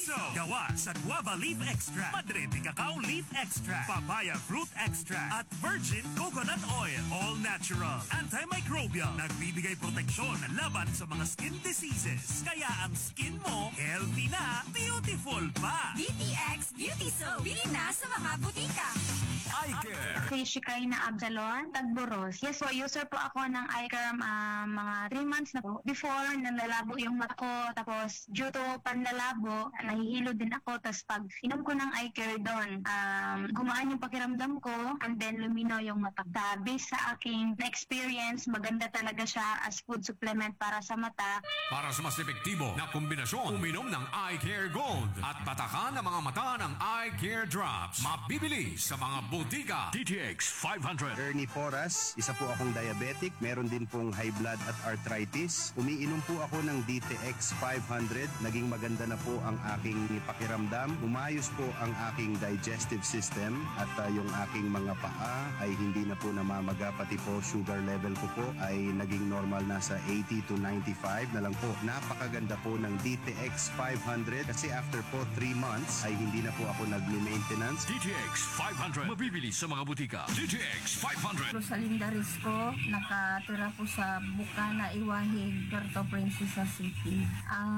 Beauty Soap. Gawa sa Guava Leaf Extract, Madrid Cacao Leaf Extract, Papaya Fruit Extract, at Virgin Coconut Oil. All natural, antimicrobial, nagbibigay proteksyon laban sa mga skin diseases. Kaya ang skin mo, healthy na, beautiful pa. DTX Beauty Soap. Bili na sa mga butika. Eye Care. Si Shikarina Absalon, Tagboros. Yes po, user po ako ng eye care mga 3 months na po. Before, nalalabo yung mata ko. Tapos, due to panlalabo, nahihilo din ako. Tapos, pag inom ko ng eye care doon, gumaan yung pakiramdam ko and then lumino yung mata. Based sa aking experience, maganda talaga siya as food supplement para sa mata. Para sa mas epektibo na kombinasyon, uminom ng Eye Care Gold at patakan ang mga mata ng Eye Care Drops. Mabibili sa mga butika. DTX 500. Ernie Porras, isa po akong diabetic, meron din pong high blood at arthritis. Umiinom po ako ng DTX 500, naging maganda na po ang aking pakiramdam. Umayos po ang aking digestive system at yung aking mga paa ay hindi na po namamaga, pati po sugar level ko po ay naging normal na sa 80 to 95 na lang po. Napakaganda po ng DTX 500 kasi after po 3 months ay hindi na po ako nag-maintenance. DTX 500. Mabibili sa mga butika. DTX 500. Rosalinda Risco, nakatira po sa Bukana, Iwahig, Puerto Princesa City. Ang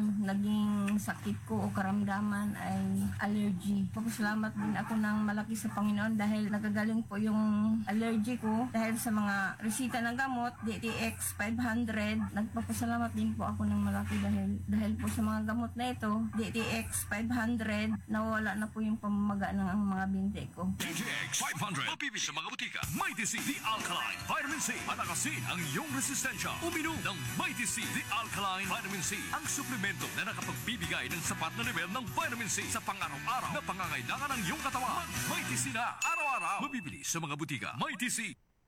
naging sakit ko o karamdaman ay allergy. Papasalamat din ako ng malaki sa Panginoon dahil nagagaling po yung allergy ko dahil sa mga resita ng gamot, DTX 500. Nagpapasalamat din po ako ng malaki dahil po sa mga gamot na ito, DTX 500, nawala na po yung pamamaga ng mga binte ko. DTX 500. Mabibili sa mga butika. Mighty C, The Alkaline Vitamin C. Atakasin ang iyong resistensya. Uminom ng Mighty C, The Alkaline Vitamin C. Ang suplemento na nakapagbibigay ng sapat na level ng vitamin C sa pang-araw-araw na pangangailangan ng iyong katawan. Mighty C na araw-araw. Mabibili sa mga butika. Mighty C.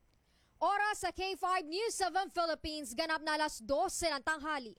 Oras sa K5 News 7 Philippines. Ganap na alas 12 ng tanghali.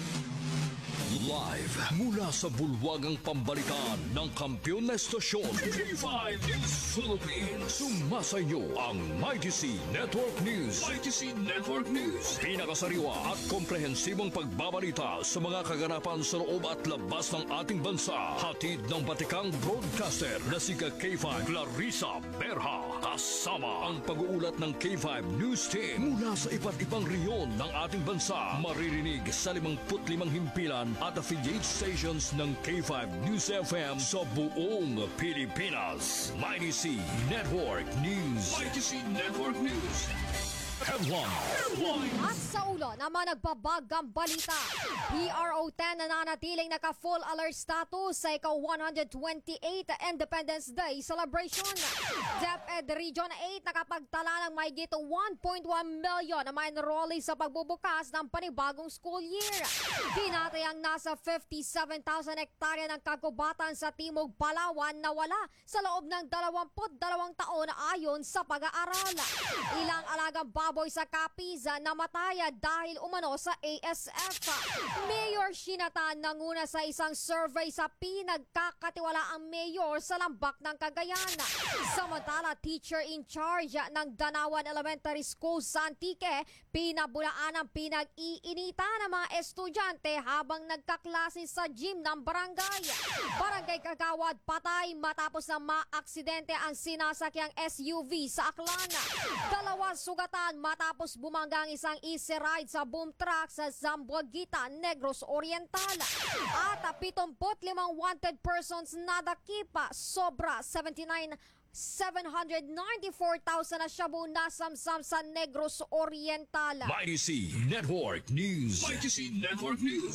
Live mula sa bulwagang pambalitaan ng kampiyon na estasyon K5 News Philippines. Sumasayo ang Mighty C Network News. Mighty C Network News. Pinakasariwa at komprehensibong pagbabalita sa mga kaganapan sa loob at labas ng ating bansa. Hatid ng batikang broadcaster na si K5 Clarissa Berha. Kasama ang pag-uulat ng K5 News Team mula sa iba't ibang rehiyon ng ating bansa. Maririnig sa 55 himpilan at affiliate stations ng K5 News FM sa buong Pilipinas. Mighty C Network News. Mighty C Network News. Headline. At sa ulo naman nagbabagang balita. PRO10 nananatiling naka-full alert status sa ika-128 Independence Day celebration. DepEd Region 8 nakapagtala ng mahigit 1.1 million na mga enrollees sa pagbubukas ng panibagong school year. Tinatayang nasa 57,000 hektarya ng kagubatan sa Timog Palawan na wala sa loob ng 22 taon ayon sa pag-aaral. Ilang alagang baboy sa Capiz namatay dahil umano sa ASF. Mayor Shinatan nanguna sa isang survey sa pinagkakatiwalaang mayor sa Lambak ng Cagayan. Samantala, teacher in charge ng Danawan Elementary School sa Antique, pinabulaan ang pinag-iinita ng mga estudyante habang nagkaklase sa gym ng barangay. Barangay Kagawad patay matapos na maaksidente ang sinasakyang SUV sa Aklan. 2 sugatan matapos bumangga ang isang easy ride sa boom truck sa Zamboanga, Negros Oriental. At 75 wanted persons nadakipa, sobra 794,000 na shabu nasamsam sa Negros Oriental. Mighty C Network News. Mighty C Network News.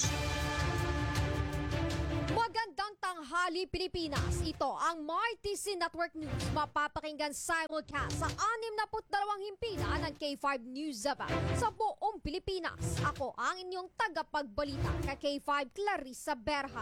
Magandang tanghali Pilipinas. Ito ang Mighty C Network News. Mapapakinggan simulcast sa 62 himpilan ng K5 News sa buong Pilipinas. Ako ang inyong tagapagbalita kay K5 Clarissa Berha.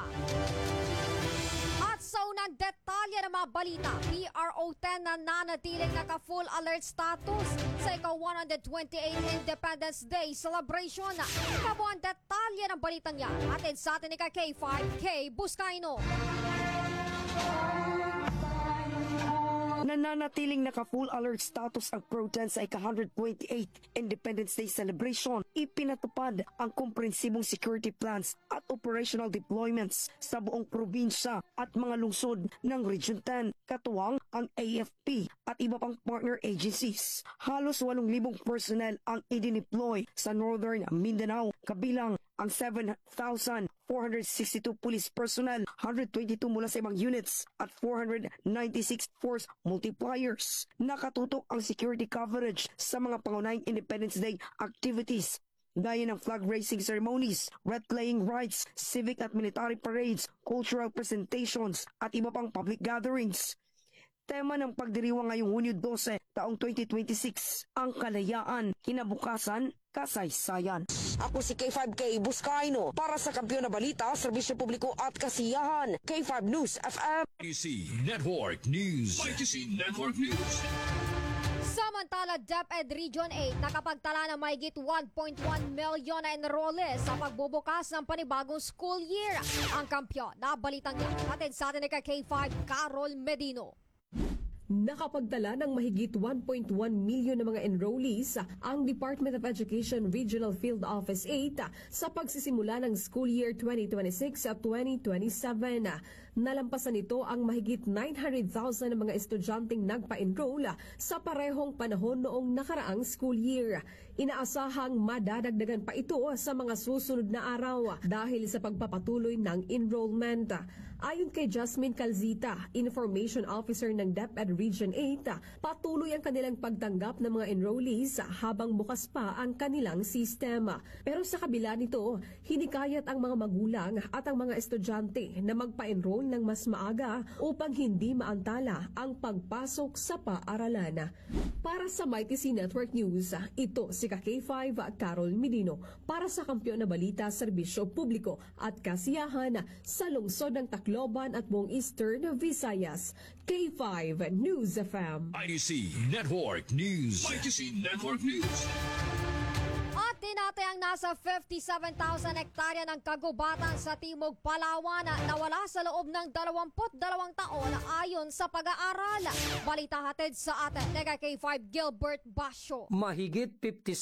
At sa unang detalye ng mga balita, PRO10 na nanatiling naka-full alert status sa ika-128 Independence Day celebration. Kabuang detalye ng balitang yan, atin sa atin ni K5, K. Buscaino. Nananatiling naka-full alert status ang Pro-10 sa ika-128 Independence Day celebration. Ipinatupad ang komprehensibong security plans at operational deployments sa buong probinsya at mga lungsod ng Region 10, katuwang ang AFP at iba pang partner agencies. Halos 8,000 personnel ang idineploy sa Northern Mindanao, kabilang ang 7,462 police personnel, 122 mula sa ibang units at 496 force multipliers. Nakatutok ang security coverage sa mga pangunahing Independence Day activities gaya ng flag raising ceremonies, red-playing rights, civic at military parades, cultural presentations at iba pang public gatherings. Tema ng pagdiriwang ngayong Hunyo 12, taong 2026, ang kalayaan, kinabukasan, kasaysayan. Ako si K5K Buscaino para sa Kampiyon na Balita, Serbisyo Publiko at Kasiyahan. K5 News FM. ITC Network News. ITC Network News. Samantala, DepEd Region 8 nakapagtala ng mahigit 1.1 milyon na enrollees sa pagbubukas ng panibagong school year. Ang kampiyon na balitang yan, atin sa atin ni K5 Carol Medino. Nakapagtala ng mahigit 1.1 milyon na mga enrollees ang Department of Education Regional Field Office 8 sa pagsisimula ng school year 2026 at 2027. Nalampasan nito ang mahigit 900,000 na mga estudyanteng nagpa-enroll sa parehong panahon noong nakaraang school year. Inaasahang madadagdagan pa ito sa mga susunod na araw dahil sa pagpapatuloy ng enrollment. Ayon kay Jasmine Calzita, Information Officer ng DepEd Region 8, patuloy ang kanilang pagtanggap ng mga enrollees habang bukas pa ang kanilang sistema. Pero sa kabila nito, hinikayat ang mga magulang at ang mga estudyante na magpa-enroll ng mas maaga upang hindi maantala ang pagpasok sa paaralan. Para sa Mighty C Network News, ito si K5 Carol Medino para sa Kampiyon na Balita, Serbisyo Publiko at Kasiyahan sa lungsod ng Tacloban at buong Eastern Visayas. K5 News FM. ITC Network News. ITC Network News. At tinatayang nasa 57,000 hektarya ng kagubatan sa Timog, Palawan na nawala sa loob ng 22 taon ayon sa pag-aaral. Balita hatid sa atin ni K5 Gilbert Basyo. Mahigit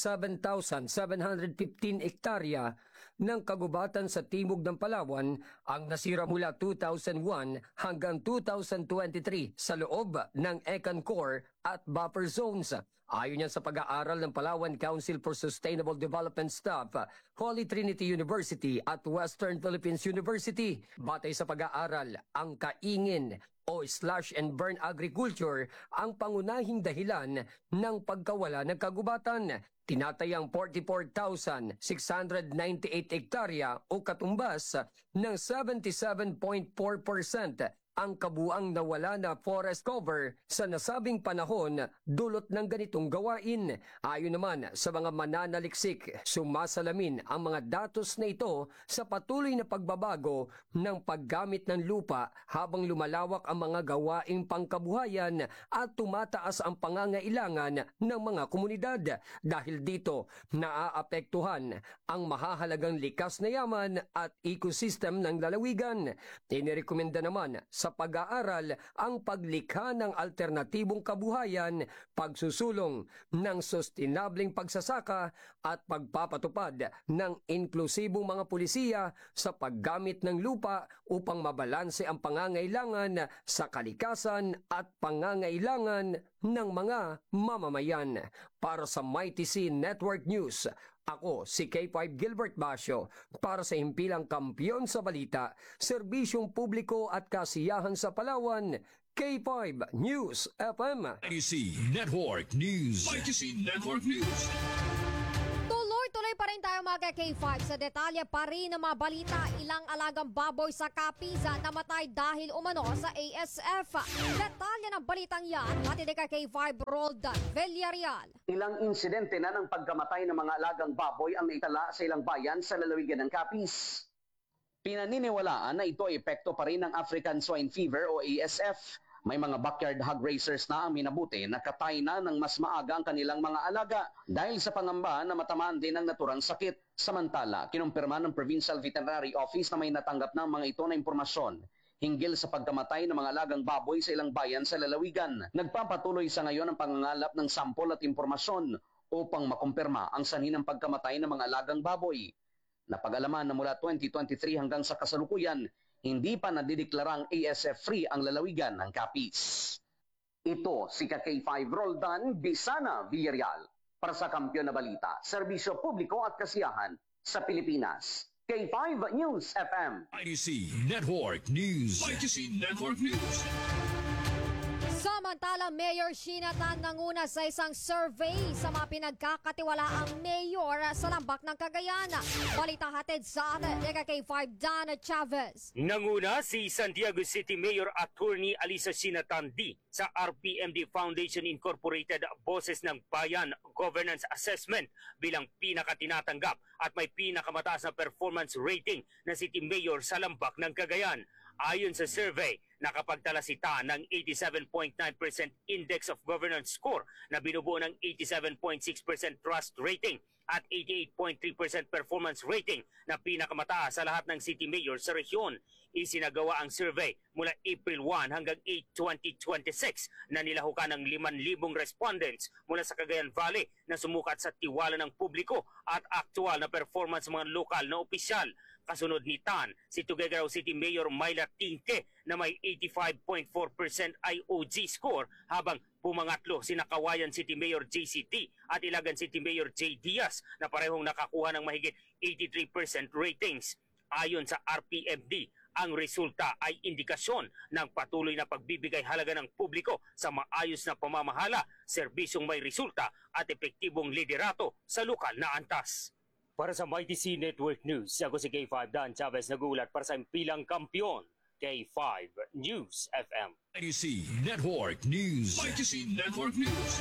57,715 hektarya ng kagubatan sa timog ng Palawan ang nasira mula 2001 hanggang 2023 sa loob ng Econ Core at buffer zones. Ayon yan sa pag-aaral ng Palawan Council for Sustainable Development Staff, Holy Trinity University at Western Philippines University. Batay sa pag-aaral, ang kaingin o slash and burn agriculture ang pangunahing dahilan ng pagkawala ng kagubatan. Tinatayang 44,698 hektarya o katumbas ng 77.4% ang kabuang nawala na forest cover sa nasabing panahon dulot ng ganitong gawain. Ayon naman sa mga mananaliksik, sumasalamin ang mga datos na ito sa patuloy na pagbabago ng paggamit ng lupa habang lumalawak ang mga gawaing pangkabuhayan at tumataas ang pangangailangan ng mga komunidad. Dahil dito, naaapektuhan ang mahahalagang likas na yaman at ecosystem ng lalawigan. Inirekomenda naman sa pag-aaral ang paglikha ng alternatibong kabuhayan, pagsusulong ng sustainableng pagsasaka at pagpapatupad ng inklusibong mga pulisiya sa paggamit ng lupa upang mabalanse ang pangangailangan sa kalikasan at pangangailangan ng mga mamamayan. Para sa Mighty C Network News, ako si K5 Gilbert Basyo para sa himpilang kampiyon sa balita, serbisyong publiko at kasiyahan sa Palawan, K5 News FM. ITC Network News. ITC Network News. Tuloy pa rin tayo mga K5 sa detalye pa rin ng mga balita. Ilang alagang baboy sa Kapiza namatay dahil umano sa ASF. Detalye ng balitang yan, hatid ni K5 Roldan Villarreal. Ilang insidente na ng pagkamatay ng mga alagang baboy ang naitala sa ilang bayan sa lalawigan ng Capiz. Pinaniniwalaan na ito ay epekto pa rin ng African Swine Fever o ASF. May mga backyard hog raisers na ang minabuti na katay na ng mas maaga ang kanilang mga alaga dahil sa pangamba na matamaan din ng naturang sakit. Samantala, kinumpirma ng Provincial Veterinary Office na may natanggap ng mga ito na impormasyon. hinggil sa pagkamatay ng mga alagang baboy sa ilang bayan sa lalawigan. Nagpapatuloy sa ngayon ang pangangalap ng sampol at impormasyon upang makumpirma ang sanhi ng pagkamatay ng mga alagang baboy. Napag-alaman na mula 2023 hanggang sa kasalukuyan, hindi pa nadideklarang ASF-free ang lalawigan ng Capiz. Ito si K5 Roldan Bisana Villarreal para sa Kampiyon na Balita, Serbisyo Publiko at Kasiyahan sa Pilipinas. K5 News FM. ITC Network News. ITC Network News. Samantala, Mayor Sheena Tan nanguna sa isang survey sa mga pinagkakatiwalaang mayor sa Lambak ng Cagayan. Balita hatid sa atin ni K5 Dana Chavez. Nanguna si Santiago City Mayor Attorney Alisa Sheena Tan D sa RPMD Foundation Incorporated Boses ng Bayan Governance Assessment bilang pinakatinatanggap at may pinakamataas na performance rating na City Mayor sa Lambak ng Cagayan. Ayon sa survey, nakapagtala si Tan ng 87.9% Index of Governance score na binubuo ng 87.6% trust rating at 88.3% performance rating na pinakamataas sa lahat ng city mayor sa rehiyon. Isinagawa ang survey mula April 1 hanggang 8, 2026 na nilahukan ng 5,000 respondents mula sa Cagayan Valley na sumukat sa tiwala ng publiko at aktual na performance ng mga lokal na opisyal. Kasunod ni Tan, si Tuguegarao City Mayor Myla Tingke na may 85.4% IOG score habang pumangatlo si Kawayan City Mayor JCT at Ilagan City Mayor J. Diaz na parehong nakakuha ng mahigit 83% ratings. Ayon sa RPMD, ang resulta ay indikasyon ng patuloy na pagbibigay halaga ng publiko sa maayos na pamamahala, serbisyong may resulta at epektibong liderato sa lokal na antas. Para sa ITC Network News, ako si K5 Dan Chavez nagulat para sa impilang kampiyon, K5 News FM. ITC Network News. ITC Network News.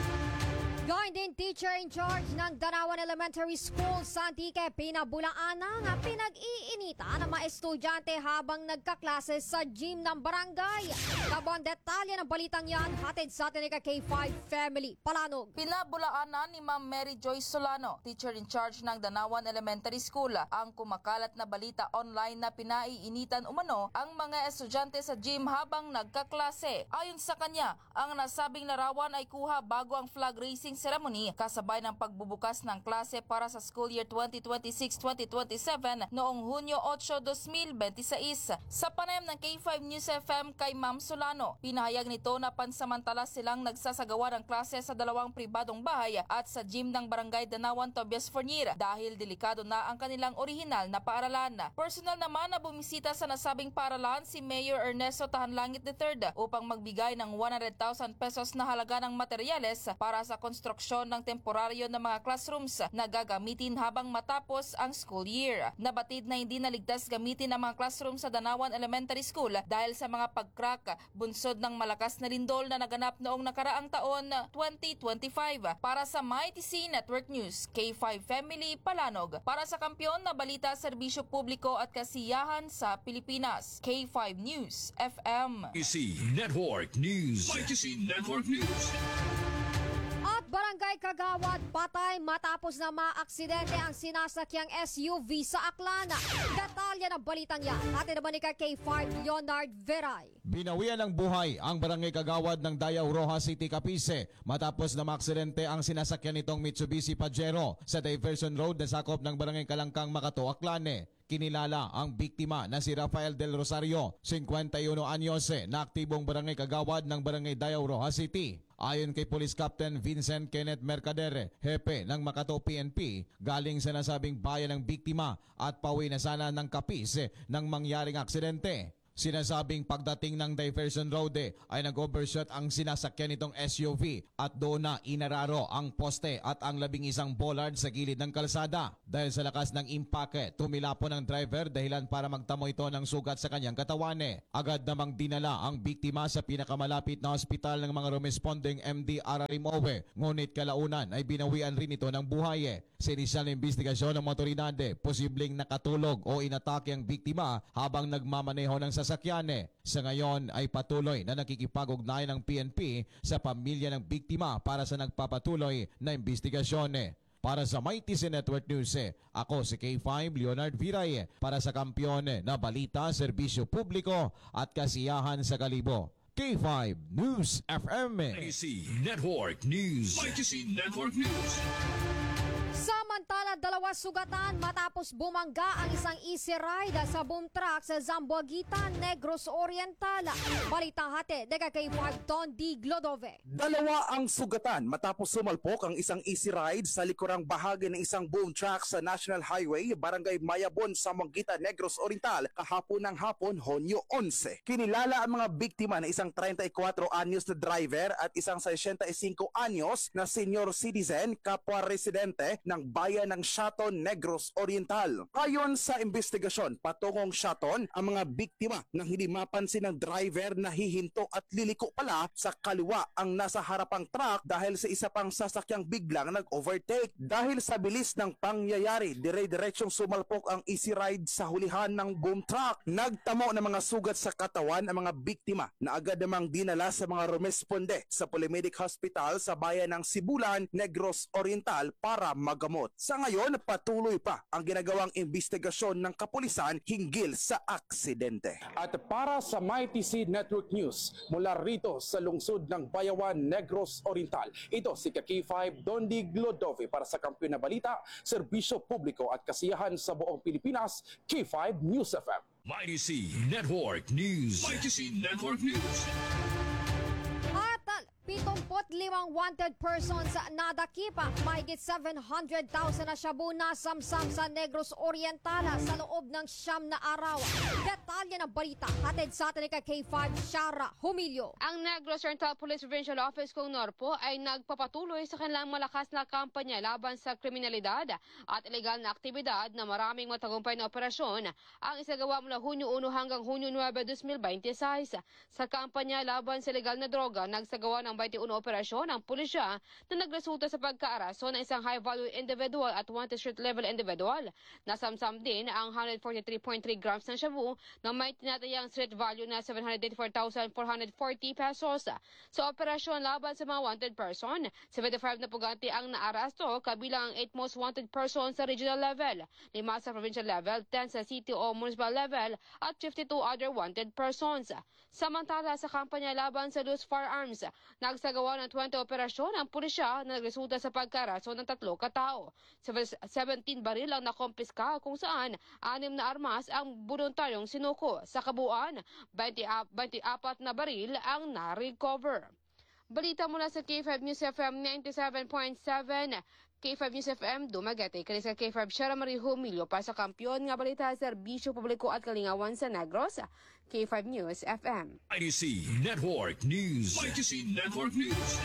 Gayun din, teacher in charge ng Danawan Elementary School sa Antique, pinabulaan na pinag-iinita ng mga estudyante habang nagkaklase sa gym ng barangay. Kabang detalye ng balitang yan, hatid sa atin ni K5 Family Palanog. Pinabulaanan ni Ma'am Mary Joyce Solano, teacher in charge ng Danawan Elementary School, ang kumakalat na balita online na pinaiinitan umano ang mga estudyante sa gym habang nagkaklase. Ayon sa kanya, ang nasabing larawan ay kuha bago ang flag raising ceremony kasabay ng pagbubukas ng klase para sa school year 2026-2027 noong Hunyo 8, 2026. Sa panayam ng K5 News FM kay Ma'am Solano, pinahayag nito na pansamantala silang nagsasagawa ng klase sa dalawang pribadong bahay at sa gym ng Barangay Danawan, Tobias Fornier dahil delikado na ang kanilang orihinal na paaralan. Personal naman na bumisita sa nasabing paaralan si Mayor Ernesto Tahanlangit III upang magbigay ng 100,000 pesos na halaga ng materyales para sa konstruksyon ng temporaryo ng mga classrooms na gagamitin habang matapos ang school year. Nabatid na hindi naligtas gamitin ang mga classroom sa Danawan Elementary School dahil sa mga pag-crack bunsod ng malakas na lindol na naganap noong nakaraang taon 2025. Para sa ITC Network News, K5 Family Palanog. Para sa kampiyon na balita, serbisyo publiko at kasiyahan sa Pilipinas, K5 News FM. ITC Network News. ITC Network News. Barangay Kagawad, patay matapos na maaksidente ang sinasakyang SUV sa Aklan. Detalye ng balitang yan, atin naman ni K5 Leonard Veray. Binawian ng buhay ang Barangay Kagawad ng Dayaw Roja City, Capice matapos na maaksidente ang sinasakyan nitong Mitsubishi Pajero sa Diversion Road na sakop ng Barangay Kalangkang, Makato, Aklane. Kinilala ang biktima na si Rafael Del Rosario, 51 anyos, na aktibong barangay kagawad ng Barangay Dayaw Roja City. Ayon kay Police Captain Vincent Kenneth Mercader, hepe ng Makato PNP, galing sa nasabing bayan ng biktima at pauwi na sana ng Capiz nang mangyaring aksidente. Sinasabing pagdating ng Diversion Road ay nag-overshot ang sinasakyan nitong SUV at doon na inararo ang poste at ang 11 bollard sa gilid ng kalsada. Dahil sa lakas ng impake, tumilapon ang driver dahilan para magtamo ito ng sugat sa kanyang katawan. Agad namang dinala ang biktima sa pinakamalapit na ospital ng mga responding MD Ararimowe, ngunit kalaunan ay binawian rin ito ng buhay. Sa inisyal na investigasyon ng otoridad, posibleng nakatulog o inatake ang biktima habang nagmamaneho ng sasakyan. Sa ngayon ay patuloy na nakikipag-ugnayan ng PNP sa pamilya ng biktima para sa nagpapatuloy na investigasyon. para sa Mighty C Network News. Ako si K5 Leonard Viray para sa Kampiyon na Balita, Serbisyo Publiko at Kasiyahan sa Kalibo. K5 News FM. Mighty C Network News. Mighty C Network News. Samantala, 2 sugatan matapos bumangga ang isang easy ride sa boom truck sa Zamboanga, Negros Oriental. Balita hati, daga kay Don D. Glodove. 2 ang sugatan matapos sumalpok ang isang easy ride sa likurang bahagi ng isang boom truck sa National Highway, Barangay Mayabon, Zamboanga, Negros Oriental kahapon ng hapon, Hunyo 11. Kinilala ang mga biktima na isang 34 anyos na driver at isang 65 anyos na senior citizen, kapwa residente ng bayan ng Shaton, Negros Oriental. Ayon sa investigasyon patungong Shaton, ang mga biktima nang hindi mapansin ng driver na hihinto at liliko pala sa kaliwa ang nasa harapang truck dahil sa isa pang sasakyang biglang nag-overtake. Dahil sa bilis ng pangyayari, dire-diretsyong sumalpok ang easy ride sa hulihan ng boom truck. Nagtamo ng mga sugat sa katawan ang mga biktima na agad namang dinala sa mga rumesponde sa Polymedic Hospital sa bayan ng Sibulan, Negros Oriental para magamot. Sa ngayon, patuloy pa ang ginagawang investigasyon ng kapulisan hinggil sa aksidente. At para sa Mighty C Network News, mula rito sa lungsod ng Bayawan, Negros Oriental, ito si K5 Don D. Glodove para sa Kampiyon na Balita, Serbisyo Publiko at Kasiyahan sa buong Pilipinas, K5 News FM. Mighty C Network News. Mighty C Network News. At 75 wanted persons nadakip. Mahigit 700,000 na shabu na samsam sa Negros Oriental sa loob ng 9 na araw. Detalye ng balita hatid sa atin kay K5 Shara Humilio. Ang Negros Oriental Police Provincial Office kung Norpo ay nagpapatuloy sa kanilang malakas na kampanya laban sa kriminalidad at ilegal na aktibidad na maraming matagumpay na operasyon ang isagawa mula Hunyo 1 hanggang Hunyo 9, 2026. Sa kampanya laban sa ilegal na droga, nagsagawa ng 21 operasyon ang pulisya na nagresulta sa pagkaaraso ng isang high-value individual at wanted street-level individual. Nasamsam din ang 143.3 grams ng shabu na may tinatayang street value na 784,440 pesos. Sa operasyon laban sa mga wanted person, 75 na pugante ang naarasto kabilang ang 8 most wanted persons sa regional level, 5 sa provincial level, 10 sa city o municipal level at 52 other wanted persons. Samantala sa kampanya laban sa loose firearms, nagsagawa ng 20 operasyon ang pulisya na nagresulta sa pagkaraso ng 3 katao. 17 baril ang nakompiska kung saan 6 na armas ang voluntaryong sinuko. Sa kabuuan, 24 na baril ang na-recover. Balita mula sa K5 News FM 97.7. K5 News FM, Dumaguete. Kali sa K5 Shara Marie Humilio para sa Kampiyon nga Balita, Serbisyo Publiko at Kalingawan sa Negros. K5 News FM. Mighty C Network News. Mighty C Network News.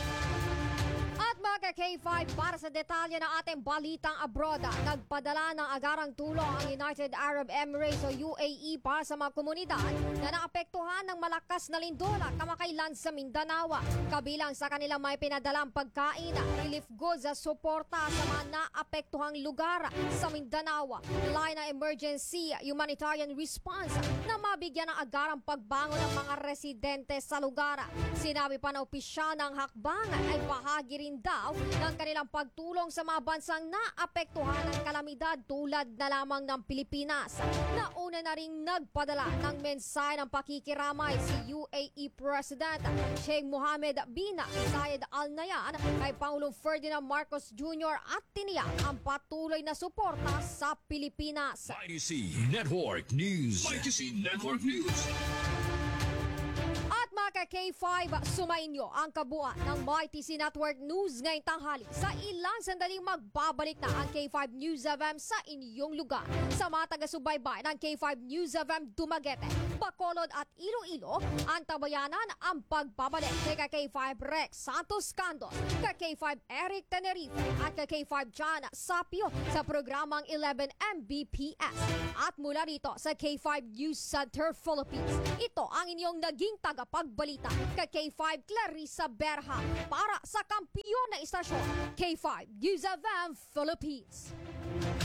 At mga K5, para sa detalye ng ating balitang abroad, nagpadala ng agarang tulong ang United Arab Emirates o UAE para sa mga komunidad na naapektuhan ng malakas na lindol kamakailan sa Mindanao. Kabilang sa kanilang may pinadalang pagkain, relief goods at suporta sa mga naapektuhang lugar sa Mindanao. Line ng emergency humanitarian response na mabigyan ng agarang pagbangon ng mga residente sa lugar. Sinabi pa na opisyal ng hakbang ay bahagi rin daw ng kanilang pagtulong sa mga bansang naapektuhan ng kalamidad tulad na lamang ng Pilipinas. Nauna na ring nagpadala ng mensahe ng pakikiramay si UAE President Sheikh Mohammed bin Zayed Al Nahyan kay Pangulong Ferdinand Marcos Jr. at tiniyak ang patuloy na suporta sa Pilipinas. Mighty C Network News. Mighty C Network News. At mga K5, sumainyo ang kabuuan ng Mighty C Network News ngayong tanghali. Sa ilang sandaling magbabalik na ang K5 News FM sa inyong lugar. Sa mga taga-subaybay ng K5 News FM Dumaguete, Bacolod at Iloilo, ang tabayanan ang pagbabalik kay K5 Rex Santos Candos, kay K5 Eric Tenerife at kay K5 John Sapio sa programang 11 Mbps. At mula rito sa K5 News Center Philippines, ito ang inyong naging tagapagbalita kay K5 Clarissa Berha para sa kampiyon na istasyon K5 News FM Philippines.